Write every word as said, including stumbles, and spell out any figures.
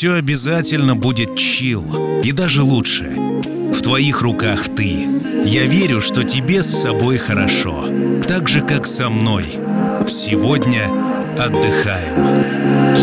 все обязательно будет чил, и даже лучше. В твоих руках ты. Я верю, что тебе с собой хорошо, так же, как со мной. Сегодня отдыхаем.